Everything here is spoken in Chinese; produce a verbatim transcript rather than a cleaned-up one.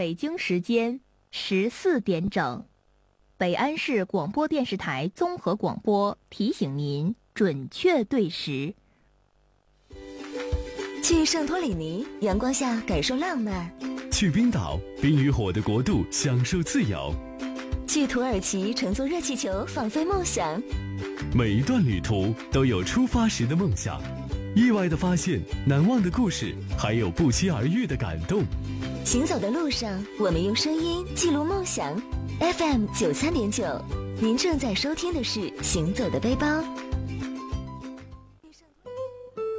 北京时间十四点整，北安市广播电视台综合广播提醒您准确对时。 去圣托里尼，阳光下感受浪漫； 去冰岛，冰与火的国度，享受自由； 去土耳其，乘坐热气球，放飞梦想。 每一段旅途都有出发时的梦想，意外的发现，难忘的故事，还有不期而遇的感动。 行走的路上，我们用声音记录梦想。F M 九三点九，您正在收听的是《行走的背包》。